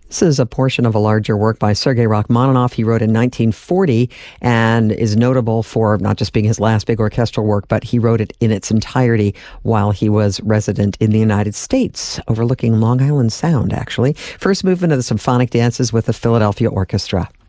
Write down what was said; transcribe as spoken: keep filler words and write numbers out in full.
This is a portion of a larger work by Sergei Rachmaninoff. He wrote in nineteen forty and is notable for not just being his last big orchestral work, but he wrote it in its entirety while he was resident in the United States, overlooking Long Island Sound, actually. First movement of the Symphonic Dances with the Philadelphia Orchestra.